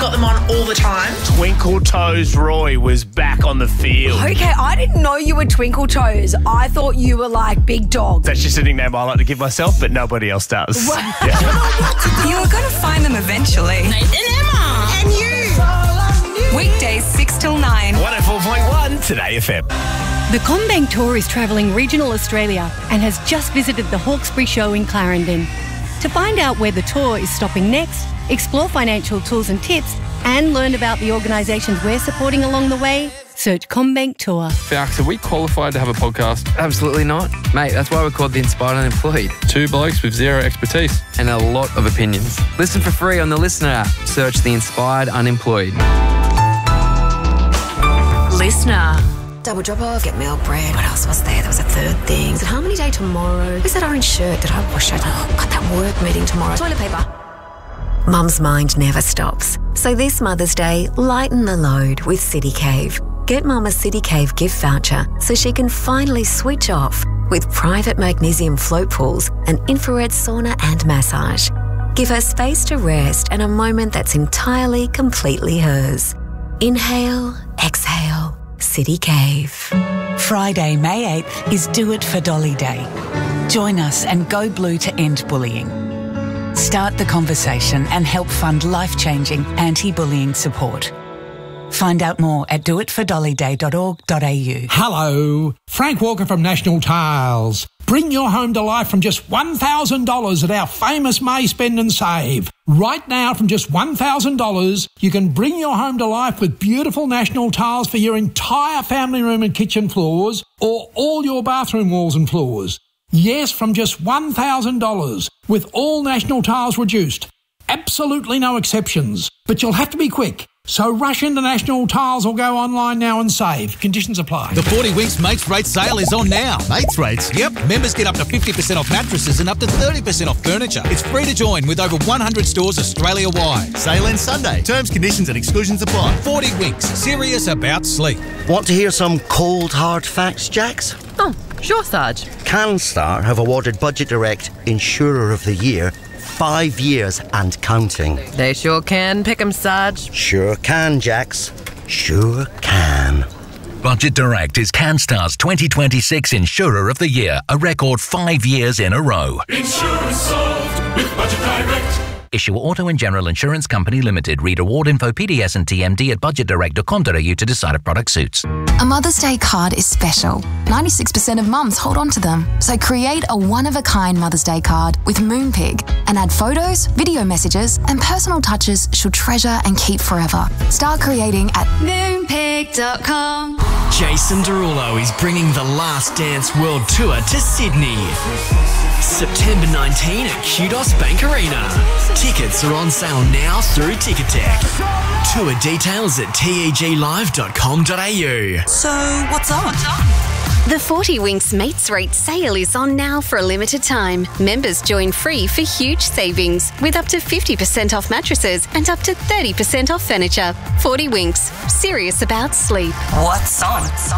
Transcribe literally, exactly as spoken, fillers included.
got them on all the time. Twinkle Toes Roy was back on the field. Okay, I didn't know you were Twinkle Toes. I thought you were like Big Dog. That's just a nickname I like to give myself, but nobody else does. Yeah. You are going to find them eventually. Nathan, Emma, and you. Weekdays six till nine. one oh four point one Today F M. The CommBank Tour is travelling regional Australia and has just visited the Hawkesbury Show in Clarendon. To find out where the tour is stopping next, explore financial tools and tips, and learn about the organisations we're supporting along the way, search CommBank Tour. Fax, are we qualified to have a podcast? Absolutely not. Mate, that's why we're called The Inspired Unemployed. Two blokes with zero expertise. And a lot of opinions. Listen for free on the Listener app. Search The Inspired Unemployed. Listener. Double drop off, get milk bread. What else was there? There was a third thing. Is it Harmony Day tomorrow? Where's that orange shirt? Did I wash it? Oh, got that work meeting tomorrow. Toilet paper. Mum's mind never stops. So this Mother's Day, lighten the load with City Cave. Get Mum a City Cave gift voucher so she can finally switch off with private magnesium float pools, an infrared sauna and massage. Give her space to rest and a moment that's entirely, completely hers. Inhale, exhale, City Cave. Friday, May eighth is Do It for Dolly Day. Join us and go blue to end bullying. Start the conversation and help fund life-changing anti-bullying support. Find out more at do it for dolly day dot org dot a u. Hello, Frank Walker from National Tiles. Bring your home to life from just one thousand dollars at our famous May Spend and Save. Right now, from just one thousand dollars, you can bring your home to life with beautiful National Tiles for your entire family room and kitchen floors, or all your bathroom walls and floors. Yes, from just one thousand dollars, with all National Tiles reduced. Absolutely no exceptions. But you'll have to be quick. So rush into National Tiles or go online now and save. Conditions apply. The forty Winks Mates Rate sale is on now. Mates Rates? Yep. Members get up to fifty percent off mattresses and up to thirty percent off furniture. It's free to join with over one hundred stores Australia-wide. Sale ends Sunday. Terms, conditions and exclusions apply. forty Winks. Serious about sleep. Want to hear some cold, hard facts, Jax? Oh, sure, Sarge. CanStar have awarded Budget Direct Insurer of the Year five years and counting. They sure can pick 'em, Sarge. Sure can, Jax. Sure can. Budget Direct is CanStar's twenty twenty-six Insurer of the Year, a record five years in a row. Insurance solved with Budget Direct. Issue Auto and General Insurance Company Limited. Read award info, P D S and T M D at budget direct dot com dot a u to decide if product suits. A Mother's Day card is special. ninety-six percent of mums hold on to them. So create a one-of-a-kind Mother's Day card with Moonpig and add photos, video messages and personal touches she'll treasure and keep forever. Start creating at moonpig dot com. Jason Derulo is bringing the Last Dance World Tour to Sydney. September nineteenth at Kudos Bank Arena. Tickets are on sale now through Ticketek. Tour details at teg live dot com dot a u. So, what's on? The forty Winks Mates Rate sale is on now for a limited time. Members join free for huge savings with up to fifty percent off mattresses and up to thirty percent off furniture. forty Winks. Serious about sleep. What's on?